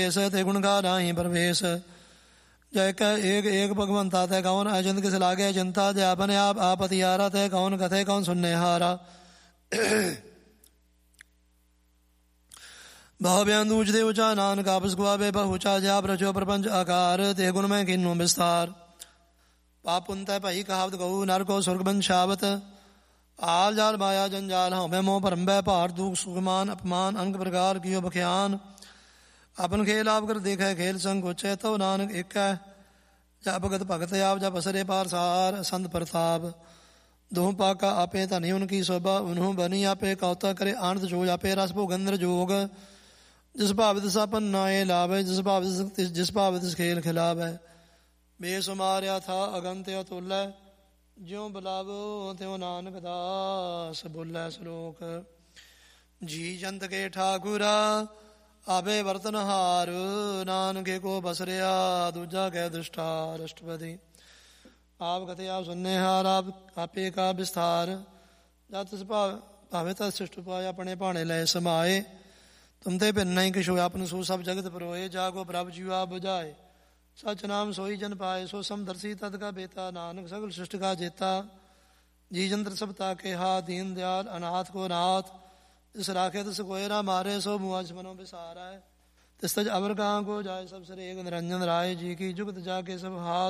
ਤੇ ਗੁਣ ਗਾ ਨਾਹੀ ਪਰਵੇਸ਼। ਜੈ ਕੈ ਏਕ ਏਕ ਭਗਵੰਤਾ ਤੈ ਕੌਣ ਅਜੰਤ ਕਿਸ ਲਾਗੇ ਚਿੰਤਾ। ਜੈ ਆਪਨ ਆਪ ਆਪਤਿਆਰਾ ਤੈ ਕੌਣ ਕਥੇ ਕੌਣ ਸੁਨਨੇ ਹਾਰਾ। ਬਹੁ ਬਿਆਨ ਊਚਦੇ ਉਚਾ ਨਾਨਕ ਆਪਸ ਗੁਆਵੇ ਬਹੁਚਾ। ਜਾਪ ਰਚੋ ਪ੍ਰਪੰਚ ਆਕਾਰ ਤੇ ਗੁਣ ਮੈਂ ਕਿਨੋ ਵਿਸਤਾਰ। ਪਾਪ ਪੁੰਨ ਤੈ ਭਾਈ ਕਹਾਵਤ ਕਹੂ ਨਰ ਕੋ ਸੁਰਗ ਬੰਸ਼ਾਵਤ। ਆਲ ਜਾਲ ਮਾਇਆ ਜੰਜਾਲ ਹਉਮੈ ਮੋਹ ਭਰੰਬੈ ਭਾਰ ਦੁਖ ਸੁਖਮਾਨ ਅਪਮਾਨ ਅਨਕ ਪ੍ਰਕਾਰ ਕੀਓ ਬਖਿਆਨ। ਆਪਨ ਖੇਲ ਆਪ ਕਰ ਦੇਖੈ ਖੇਲ ਸੰਗ ਕੋਚੈ ਤਉ ਨਾਨਕ ਏਕੈ। ਜਾ ਭਗਤ ਭਗਤ ਆਪ ਜਾ ਬਸਰੇ ਪਾਰ ਸਾਰ ਸੰਤ ਪ੍ਰਤਾਪ। ਦੋਹ ਪਾਕਾ ਆਪੇ ਧਨੀ ਉਨਕੀ ਸੋਭਾ ਉਨਹੁ ਬਨੀ ਆਪੇ ਕੌਤਾ ਕਰੇ ਆਨੰਦ ਜੋਜ ਆਪੇ ਰਸ ਭੋਗੰਦਰ ਜੋਗ। ਜਿਸ ਭਾਵ ਤਿਸ ਆਪਨ ਨਾਏ ਲਾਵੇ ਜਿਸ ਭਾਵ ਤਿਸ ਖੇਲ ਖਿਲਾਵੈ। ਬੇਸੁਮਾਰਿਆ ਥਾ ਅਗੰਤ ਅਤੁਲੈ ਜਿਉ ਬੁਲਾਵੋ ਤਿਉ ਨਾਨਕ ਦਾਸ ਬੋਲੇ। ਸ਼ਲੋਕ। ਜੀ ਜੰਤ ਕੇ ਠਾਕੁਰਾ ਆਪੇ ਵਰਤਨ ਹਾਰ। ਨਾਨਕੇ ਕੋ ਬਸਰਿਆ ਦੂਜਾ ਕੈ ਦੁਸ਼ਟਾਰ। ਅਸ਼ਟਪਦੀ। ਆਪ ਕਥੇ ਆਪ ਸੁਨਨੇ ਹਾਰ ਆਪੇ ਕਾ ਵਿਸਥਾਰ। ਜਦ ਤਿਸ ਭਾਵੇ ਤਦ ਸਿਸ਼ਟ ਪਾਏ ਆਪਣੇ ਭਾਣੇ ਲੈ ਸਮਾਏ। ਤੁਮ ਤੇ ਭਿੰਨ ਨਹੀਂ ਕਿਛੁ ਆਪਨ ਸੂ ਸਭ ਜਗਤ ਪਰੋਏ। ਜਾ ਕੋ ਪ੍ਰਭ ਜੀਉ ਆਪ ਬੁਝਾਏ ਸਚ ਨਾਮ ਸੋਈ ਜਨ ਪਾਏ। ਸੋ ਸਮਦਰਸੀ ਤਦ ਕਾ ਬੇਤਾ ਨਾਨਕ ਸਗਲ ਸ੍ਰਿਸ਼ਟ ਕਾ ਜੇਤਾ। ਜੀ ਜੰਤਰ ਸਭ ਤਾਕੇ ਹਾਥ ਦੀਨ ਦਿਆਲ ਅਨਾਥ ਕੋ ਨਾਥ। ਤਿਸ ਰਾਖੇ ਤਿਸ ਕੋਇ ਨਾ ਮਾਰੇ ਸੋ ਮੁਆ ਮਨੋ ਵਿਸਾਰੈ। ਤਿਸ ਤਜ ਅਵਰ ਕਹਾਂ ਕੋ ਜਾਏ ਸਭ ਸਰੇ ਏਕ ਨਿਰੰਜਨ ਰਾਏ। ਜੀ ਕੀ ਜੁਗਤ ਜਾ ਕੇ ਸਭ ਹਾਥ